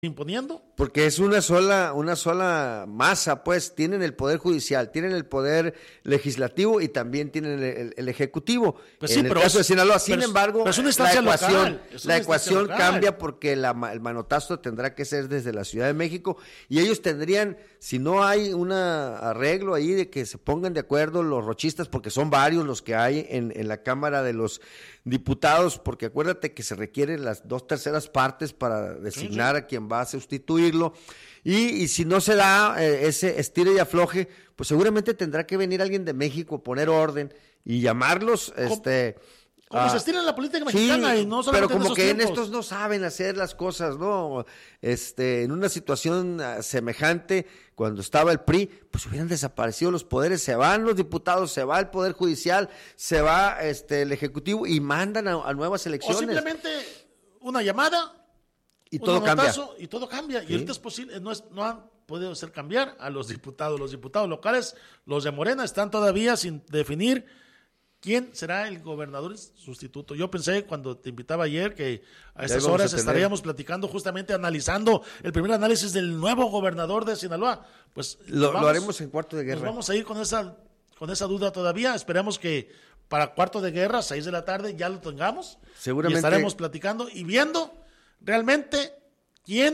imponiendo. Porque es una sola masa, pues tienen el poder judicial, tienen el poder legislativo y también tienen el ejecutivo. Pues sí, en el caso de Sinaloa, sin embargo, es una instancia la ecuación cambia porque el manotazo tendrá que ser desde la Ciudad de México y ellos tendrían, si no hay un arreglo ahí de que se pongan de acuerdo los rochistas, porque son varios los que hay en la Cámara de los Diputados, porque acuérdate que se requieren las 2/3 partes para designar a quien va a sustituirlo, y si no se da ese estire y afloje, pues seguramente tendrá que venir alguien de México, poner orden y llamarlos, como se estira en la política mexicana, y no solamente pero como en que tiempos. en estos no saben hacer las cosas, ¿no? En una situación semejante, cuando estaba el PRI, pues hubieran desaparecido los poderes, se van los diputados, se va el Poder Judicial, se va el Ejecutivo y mandan a nuevas elecciones. O simplemente una llamada y todo cambia. Y todo cambia. Sí. Y ahorita es posible, no han podido hacer cambiar a los diputados. Los diputados locales, los de Morena, están todavía sin definir quién será el gobernador sustituto. Yo pensé cuando te invitaba ayer que a estas horas estaríamos platicando, justamente analizando el primer análisis del nuevo gobernador de Sinaloa. Pues lo haremos en Cuarto de Guerra. Nos vamos a ir con esa duda todavía. Esperamos que para Cuarto de Guerra, 6 de la tarde, ya lo tengamos. Seguramente. Y estaremos platicando y viendo realmente quién